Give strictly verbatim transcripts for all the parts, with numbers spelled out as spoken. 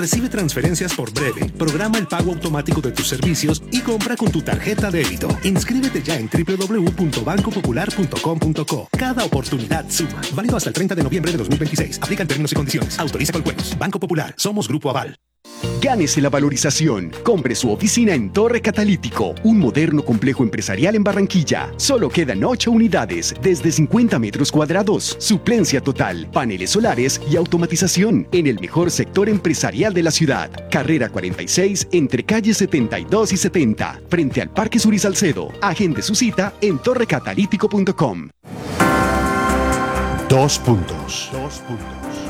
Recibe transferencias por Breve, programa el pago automático de tus servicios y compra con tu tarjeta débito. Inscríbete ya en doble u doble u doble u punto banco popular punto com punto co. Cada oportunidad suma. Válido hasta el treinta de noviembre de dos mil veintiséis. Aplican términos y condiciones. Autoriza con juegos. Banco Popular. Somos Grupo Aval. Gánese la valorización. Compre su oficina en Torre Catalítico, un moderno complejo empresarial en Barranquilla. Solo quedan ocho unidades, desde cincuenta metros cuadrados. Suplencia total, paneles solares y automatización en el mejor sector empresarial de la ciudad. Carrera cuarenta y seis, entre calles setenta y dos y setenta, frente al Parque Sur y Salcedo. Agende su cita en torre catalítico punto com. Dos puntos. Dos puntos.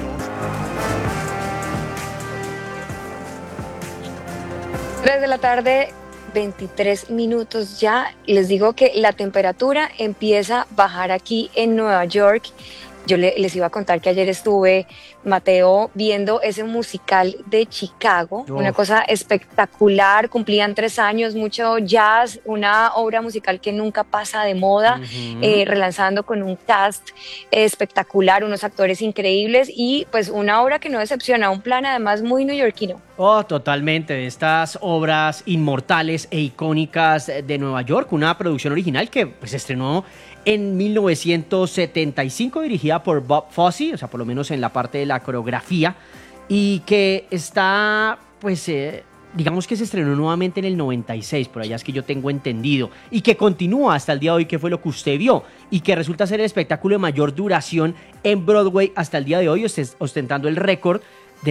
tres de la tarde, veintitrés minutos ya. Les digo que la temperatura empieza a bajar aquí en Nueva York. Yo le, les iba a contar que ayer estuve, Mateo, viendo ese musical de Chicago, oh. Una cosa espectacular. Cumplían tres años, mucho jazz, una obra musical que nunca pasa de moda, uh-huh. eh, relanzando con un cast espectacular, unos actores increíbles y pues una obra que no decepciona, un plan además muy neoyorquino. Oh, totalmente, de estas obras inmortales e icónicas de Nueva York, una producción original que pues se estrenó en mil novecientos setenta y cinco, dirigida por Bob Fosse, o sea, por lo menos en la parte de la coreografía, y que está, pues, eh, digamos que se estrenó nuevamente en el noventa y seis, por allá es que yo tengo entendido, y que continúa hasta el día de hoy, que fue lo que usted vio, y que resulta ser el espectáculo de mayor duración en Broadway hasta el día de hoy, ostentando el récord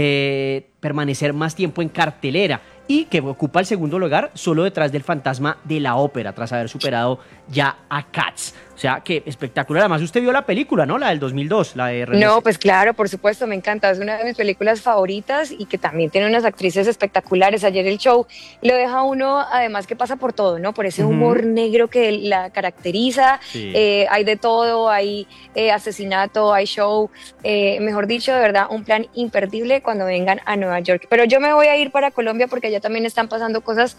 de permanecer más tiempo en cartelera, y que ocupa el segundo lugar solo detrás del Fantasma de la Ópera, tras haber superado ya a Cats. O sea, que espectacular. Además, usted vio la película, ¿no? La del dos mil dos, la de René. No, pues claro, por supuesto, me encanta. Es una de mis películas favoritas y que también tiene unas actrices espectaculares. Ayer el show lo deja uno, además que pasa por todo, ¿no? Por ese humor uh-huh. negro que la caracteriza. Sí. Eh, hay de todo, hay eh, asesinato, hay show. Eh, mejor dicho, de verdad, un plan imperdible cuando vengan a Nueva York. Pero yo me voy a ir para Colombia porque allá también están pasando cosas.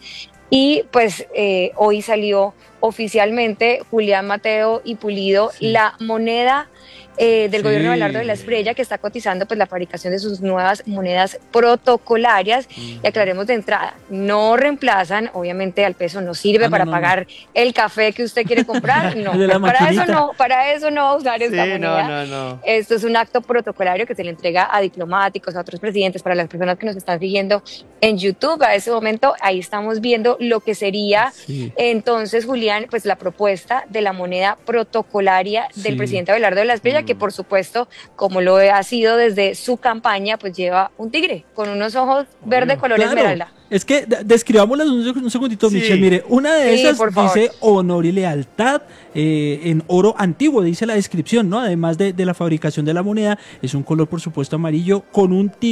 Y pues eh, hoy salió oficialmente Julián Mateo y Pulido, sí. la moneda eh, del sí. gobierno de Abelardo de la Espriella, que está cotizando pues la fabricación de sus nuevas monedas protocolarias. Mm. Y aclaremos de entrada, no reemplazan, obviamente al peso no sirve ah, para no, no, pagar no. el café que usted quiere comprar, no, para maquinita. eso no, para eso no va a usar sí, esta moneda. No, no, no. Esto es un acto protocolario que se le entrega a diplomáticos, a otros presidentes, para las personas que nos están siguiendo en YouTube. A ese momento ahí estamos viendo lo que sería sí. entonces, Julián, pues la propuesta de la moneda protocolaria sí. del presidente Abelardo de la Espriella, mm. que por supuesto, como lo ha sido desde su campaña, pues lleva un tigre con unos ojos verde color claro. esmeralda. Es que describámoslas un, un segundito, sí. Michelle. Mire, una de esas sí, dice honor y lealtad eh, en oro antiguo, dice la descripción, ¿no? Además de, de la fabricación de la moneda, es un color, por supuesto, amarillo con un tigre